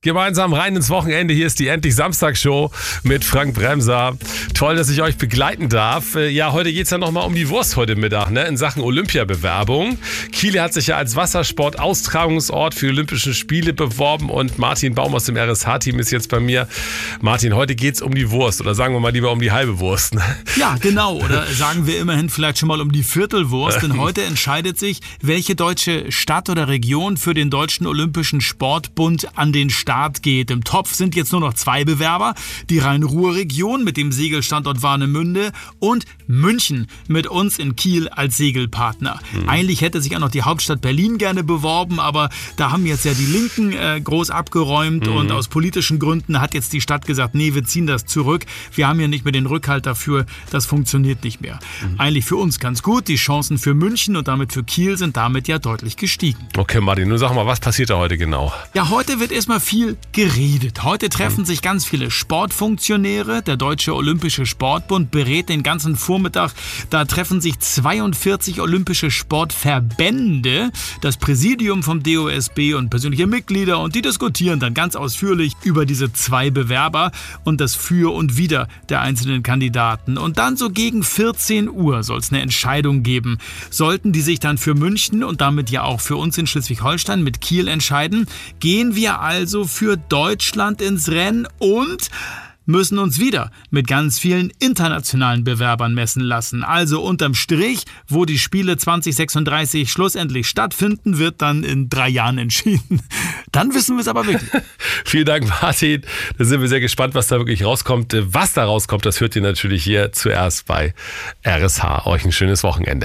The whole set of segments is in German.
Gemeinsam rein ins Wochenende. Hier ist die Endlich Samstag-Show mit Frank Bremser. Toll, dass ich euch begleiten darf. Ja, heute geht es ja nochmal um die Wurst heute Mittag, ne? In Sachen Olympiabewerbung. Kiel hat sich ja als Wassersport-Austragungsort für die Olympischen Spiele beworben und Martin Baum aus dem RSH-Team ist jetzt bei mir. Martin, heute geht es um die Wurst oder sagen wir mal lieber um die halbe Wurst. Ne? Ja, genau. Oder sagen wir immerhin vielleicht schon mal um die Viertelwurst. Denn heute entscheidet sich, welche deutsche Stadt oder Region für den Deutschen Olympischen Sportbund an den Start geht. Im Topf sind jetzt nur noch 2 Bewerber. Die Rhein-Ruhr-Region mit dem Segelstandort Warnemünde und München mit uns in Kiel als Segelpartner. Eigentlich hätte sich auch noch die Hauptstadt Berlin gerne beworben, aber da haben jetzt ja die Linken groß abgeräumt und aus politischen Gründen hat jetzt die Stadt gesagt, nee, wir ziehen das zurück. Wir haben ja nicht mehr den Rückhalt dafür. Das funktioniert nicht mehr. Eigentlich für uns ganz gut. Die Chancen für München und damit für Kiel sind damit ja deutlich gestiegen. Okay, Martin, nun sag mal, was passiert da heute genau? Ja, heute wird erstmal viel geredet. Heute treffen sich ganz viele Sportfunktionäre. Der Deutsche Olympische Sportbund berät den ganzen Vormittag. Da treffen sich 42 olympische Sportverbände, das Präsidium vom DOSB und persönliche Mitglieder und die diskutieren dann ganz ausführlich über diese 2 Bewerber und das Für und Wider der einzelnen Kandidaten. Und dann so gegen 14 Uhr soll es eine Entscheidung geben. Sollten die sich dann für München und damit ja auch für uns in Schleswig-Holstein mit Kiel entscheiden, gehen wir also für Deutschland ins Rennen und müssen uns wieder mit ganz vielen internationalen Bewerbern messen lassen. Also unterm Strich, wo die Spiele 2036 schlussendlich stattfinden, wird dann in 3 Jahren entschieden. Dann wissen wir es aber wirklich. Vielen Dank, Martin. Da sind wir sehr gespannt, was da wirklich rauskommt. Was da rauskommt, das hört ihr natürlich hier zuerst bei RSH. Euch ein schönes Wochenende.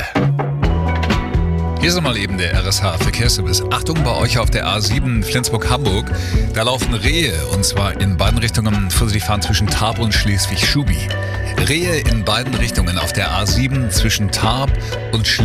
Hier ist nochmal eben der RSH-Verkehrsservice. Achtung, bei euch auf der A7 Flensburg-Hamburg, da laufen Rehe und zwar in beiden Richtungen. Vorsichtig fahren zwischen Tarp und Schleswig-Schubi. Rehe in beiden Richtungen auf der A7 zwischen Tarp und Schleswig-Schubi.